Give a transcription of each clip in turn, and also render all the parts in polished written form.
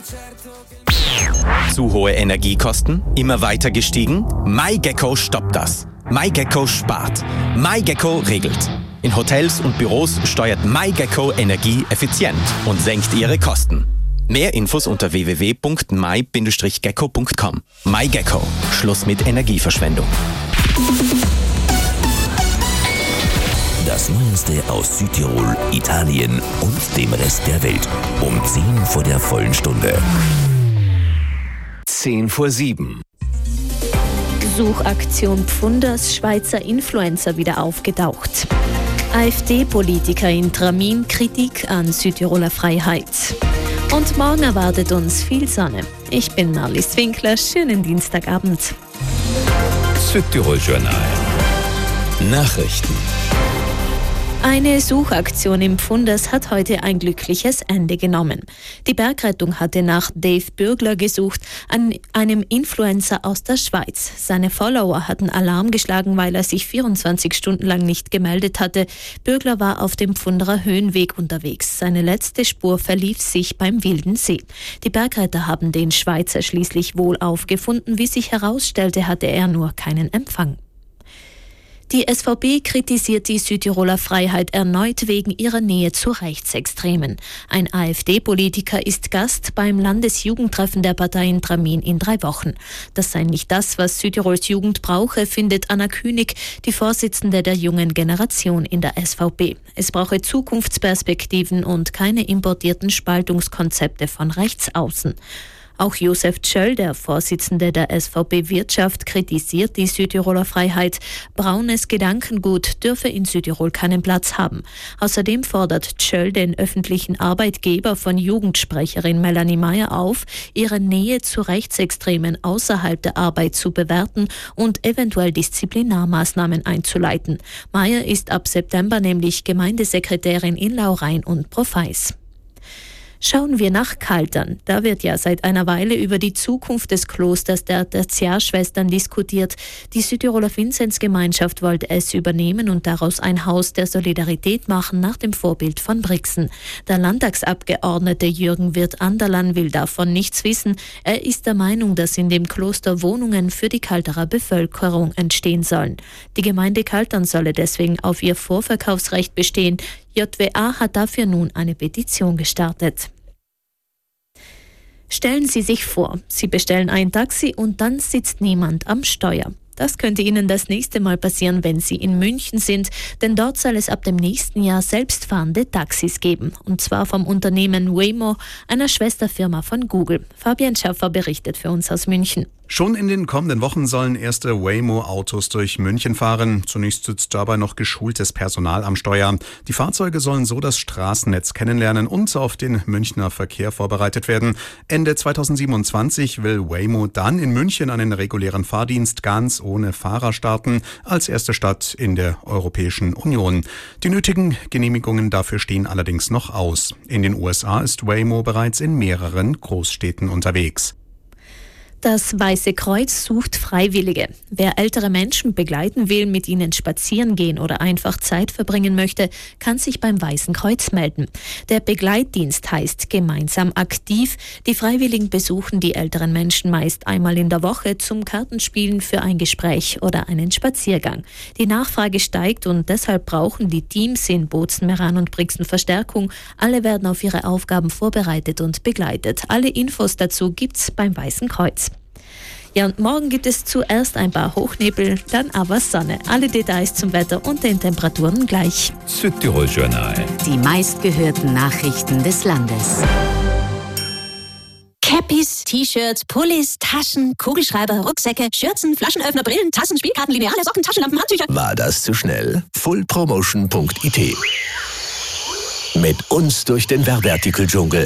Zu hohe Energiekosten? Immer weiter gestiegen? MyGecko stoppt das. MyGecko spart. MyGecko regelt. In Hotels und Büros steuert MyGecko Energie effizient und senkt ihre Kosten. Mehr Infos unter www.my-gecko.com. MyGecko. Schluss mit Energieverschwendung. Das Neueste aus Südtirol, Italien und dem Rest der Welt. Um 10 vor der vollen Stunde. 6:50. Suchaktion Pfunders, Schweizer Influencer wieder aufgetaucht. AfD-Politiker in Tramin, Kritik an Südtiroler Freiheit. Und morgen erwartet uns viel Sonne. Ich bin Marlies Winkler, schönen Dienstagabend. Südtirol Journal. Nachrichten. Eine Suchaktion im Pfunders hat heute ein glückliches Ende genommen. Die Bergrettung hatte nach Dave Bürgler gesucht, einem Influencer aus der Schweiz. Seine Follower hatten Alarm geschlagen, weil er sich 24 Stunden lang nicht gemeldet hatte. Bürgler war auf dem Pfunderer Höhenweg unterwegs. Seine letzte Spur verlief sich beim Wilden See. Die Bergretter haben den Schweizer schließlich wohl aufgefunden. Wie sich herausstellte, hatte er nur keinen Empfang. Die SVP kritisiert die Südtiroler Freiheit erneut wegen ihrer Nähe zu Rechtsextremen. Ein AfD-Politiker ist Gast beim Landesjugendtreffen der Partei in Tramin in 3 Wochen. Das sei nicht das, was Südtirols Jugend brauche, findet Anna Künig, die Vorsitzende der jungen Generation in der SVP. Es brauche Zukunftsperspektiven und keine importierten Spaltungskonzepte von rechts außen. Auch Josef Tschöll, der Vorsitzende der SVP Wirtschaft, kritisiert die Südtiroler Freiheit. Braunes Gedankengut dürfe in Südtirol keinen Platz haben. Außerdem fordert Tschöll den öffentlichen Arbeitgeber von Jugendsprecherin Melanie Meyer auf, ihre Nähe zu Rechtsextremen außerhalb der Arbeit zu bewerten und eventuell Disziplinarmaßnahmen einzuleiten. Meyer ist ab September nämlich Gemeindesekretärin in Laurein und Profeis. Schauen wir nach Kaltern. Da wird ja seit einer Weile über die Zukunft des Klosters der Tertiarschwestern diskutiert. Die Südtiroler Vinzenzgemeinschaft wollte es übernehmen und daraus ein Haus der Solidarität machen, nach dem Vorbild von Brixen. Der Landtagsabgeordnete Jürgen Wirth-Anderlan will davon nichts wissen. Er ist der Meinung, dass in dem Kloster Wohnungen für die Kalterer Bevölkerung entstehen sollen. Die Gemeinde Kaltern solle deswegen auf ihr Vorverkaufsrecht bestehen. JWA hat dafür nun eine Petition gestartet. Stellen Sie sich vor, Sie bestellen ein Taxi und dann sitzt niemand am Steuer. Das könnte Ihnen das nächste Mal passieren, wenn Sie in München sind, denn dort soll es ab dem nächsten Jahr selbstfahrende Taxis geben. Und zwar vom Unternehmen Waymo, einer Schwesterfirma von Google. Fabian Schaffer berichtet für uns aus München. Schon in den kommenden Wochen sollen erste Waymo-Autos durch München fahren. Zunächst sitzt dabei noch geschultes Personal am Steuer. Die Fahrzeuge sollen so das Straßennetz kennenlernen und auf den Münchner Verkehr vorbereitet werden. Ende 2027 will Waymo dann in München einen regulären Fahrdienst ganz ohne Fahrer starten, als erste Stadt in der Europäischen Union. Die nötigen Genehmigungen dafür stehen allerdings noch aus. In den USA ist Waymo bereits in mehreren Großstädten unterwegs. Das Weiße Kreuz sucht Freiwillige. Wer ältere Menschen begleiten will, mit ihnen spazieren gehen oder einfach Zeit verbringen möchte, kann sich beim Weißen Kreuz melden. Der Begleitdienst heißt Gemeinsam aktiv. Die Freiwilligen besuchen die älteren Menschen meist einmal in der Woche zum Kartenspielen, für ein Gespräch oder einen Spaziergang. Die Nachfrage steigt und deshalb brauchen die Teams in Bozen, Meran und Brixen Verstärkung. Alle werden auf ihre Aufgaben vorbereitet und begleitet. Alle Infos dazu gibt's beim Weißen Kreuz. Ja, und morgen gibt es zuerst ein paar Hochnebel, dann aber Sonne. Alle Details zum Wetter und den Temperaturen gleich. Südtirol Journal. Die meistgehörten Nachrichten des Landes. Cappies, T-Shirts, Pullis, Taschen, Kugelschreiber, Rucksäcke, Schürzen, Flaschenöffner, Brillen, Tassen, Spielkarten, Lineale, Socken, Taschenlampen, Handtücher. War das zu schnell? fullpromotion.it. Mit uns durch den Werbeartikeldschungel.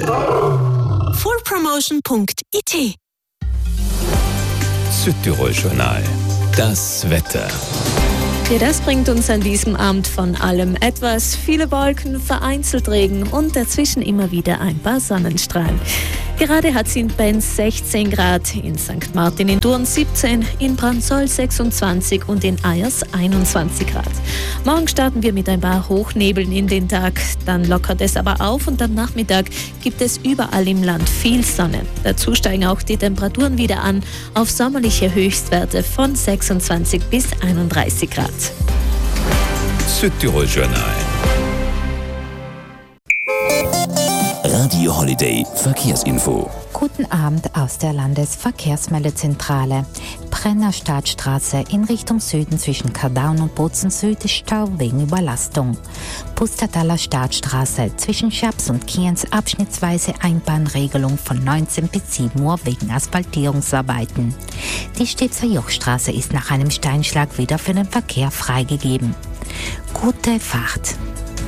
fullpromotion.it. Südtirol Journal. Das Wetter. Ja, das bringt uns an diesem Abend von allem etwas. Viele Wolken, vereinzelt Regen und dazwischen immer wieder ein paar Sonnenstrahlen. Gerade hat es in Benz 16 Grad, in St. Martin in Thurn 17, in Bransoll 26 und in Eyers 21 Grad. Morgen starten wir mit ein paar Hochnebeln in den Tag. Dann lockert es aber auf und am Nachmittag gibt es überall im Land viel Sonne. Dazu steigen auch die Temperaturen wieder an auf sommerliche Höchstwerte von 26 bis 31 Grad. Südtirol Journal. Radio Holiday Verkehrsinfo. Guten Abend aus der Landesverkehrsmeldezentrale. Brenner Stadtstraße in Richtung Süden zwischen Kardaun und Bozen Süd ist Stau wegen Überlastung. Pustertaler Stadtstraße zwischen Schaps und Kienz abschnittsweise Einbahnregelung von 19 bis 7 Uhr wegen Asphaltierungsarbeiten. Die Stepser Jochstraße ist nach einem Steinschlag wieder für den Verkehr freigegeben. Gute Fahrt!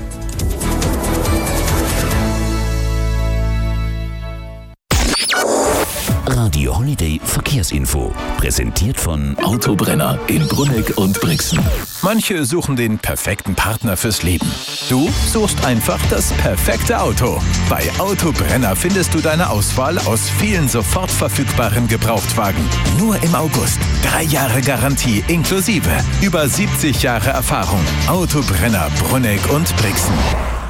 Radio Holiday Verkehrsinfo. Präsentiert von Autobrenner in Brunegg und Brixen. Manche suchen den perfekten Partner fürs Leben. Du suchst einfach das perfekte Auto. Bei Autobrenner findest du deine Auswahl aus vielen sofort verfügbaren Gebrauchtwagen. Nur im August. 3 Jahre Garantie inklusive. Über 70 Jahre Erfahrung. Autobrenner Brunegg und Brixen.